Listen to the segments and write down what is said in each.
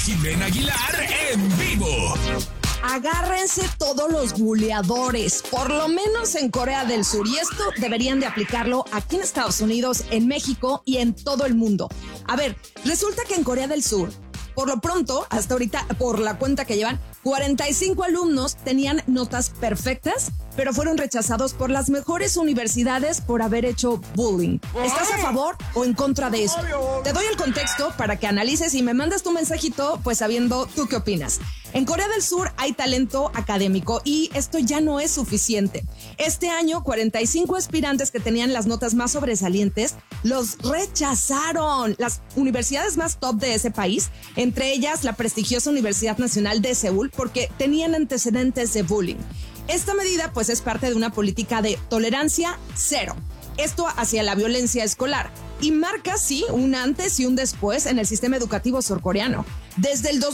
Jimena Aguilar en vivo. Agárrense todos los buleadores, por lo menos en Corea del Sur. Y esto deberían de aplicarlo aquí en Estados Unidos, en México y en todo el mundo. A ver, resulta que en Corea del Sur, por lo pronto, hasta ahorita, por la cuenta que llevan, 45 alumnos tenían notas perfectas, pero fueron rechazados por las mejores universidades por haber hecho bullying. ¿Estás a favor o en contra de esto? Te doy el contexto para que analices y me mandes tu mensajito, pues sabiendo tú qué opinas. En Corea del Sur hay talento académico y esto ya no es suficiente. Este año, 45 aspirantes que tenían las notas más sobresalientes los rechazaron. Las universidades más top de ese país, entre ellas la prestigiosa Universidad Nacional de Seúl, porque tenían antecedentes de bullying. Esta medida pues es parte de una política de tolerancia cero. Esto hacia la violencia escolar y marca, sí, un antes y un después en el sistema educativo surcoreano. Desde el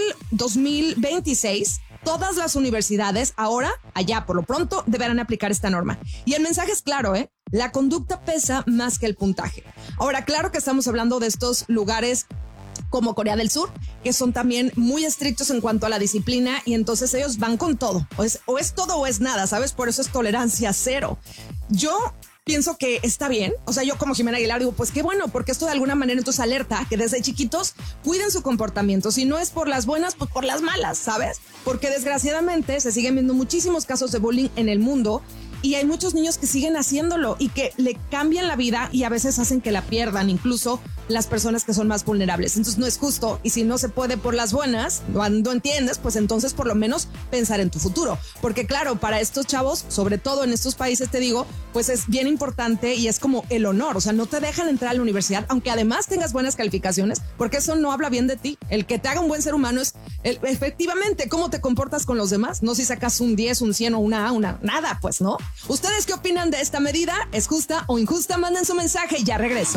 2026, todas las universidades ahora, allá por lo pronto, deberán aplicar esta norma. Y el mensaje es claro, la conducta pesa más que el puntaje. Ahora, claro que estamos hablando de estos lugares como Corea del Sur, que son también muy estrictos en cuanto a la disciplina y entonces ellos van con todo. O es todo o es nada, ¿sabes? Por eso es tolerancia cero. Yo pienso que está bien. O sea, yo como Jimena Aguilar digo, pues qué bueno, porque esto de alguna manera entonces alerta que desde chiquitos cuiden su comportamiento. Si no es por las buenas, pues por las malas, ¿sabes? Porque desgraciadamente se siguen viendo muchísimos casos de bullying en el mundo y hay muchos niños que siguen haciéndolo y que le cambian la vida y a veces hacen que la pierdan, incluso las personas que son más vulnerables. Entonces no es justo y si no se puede por las buenas, cuando entiendes, pues entonces por lo menos pensar en tu futuro. Porque claro, para estos chavos, sobre todo en estos países, te digo, pues es bien importante y es como el honor. O sea, no te dejan entrar a la universidad, aunque además tengas buenas calificaciones, porque eso no habla bien de ti. El que te haga un buen ser humano es efectivamente cómo te comportas con los demás. No si sacas un 10, un 100 o una A, nada, pues no. ¿Ustedes qué opinan de esta medida? ¿Es justa o injusta? Manden su mensaje y ya regreso.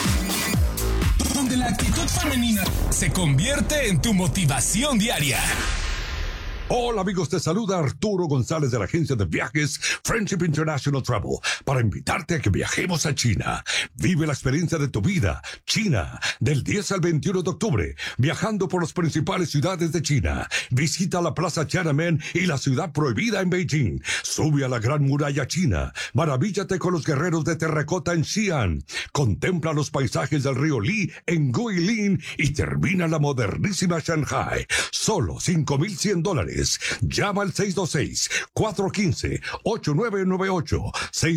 Donde la actitud femenina se convierte en tu motivación diaria. Hola amigos, te saluda Arturo González de la agencia de viajes Friendship International Travel para invitarte a que viajemos a China. Vive la experiencia de tu vida. China, del 10 al 21 de octubre, viajando por las principales ciudades de China. Visita la Plaza Tiananmen y la Ciudad Prohibida en Beijing. Sube a la Gran Muralla China. Maravíllate con los guerreros de terracota en Xi'an. Contempla los paisajes del río Li en Guilin y termina la modernísima Shanghai. Solo $5,100. Llama al 626-415-8998.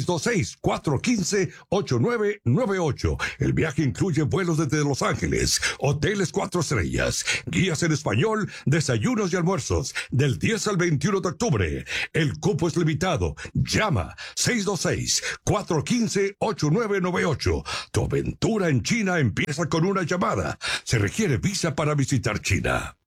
626-415-8998. El viaje incluye vuelos desde Los Ángeles, hoteles 4 estrellas, guías en español, desayunos y almuerzos, del 10 al 21 de octubre. El cupo es limitado. Llama 626-415-8998. Tu aventura en China empieza con una llamada. Se requiere visa para visitar China.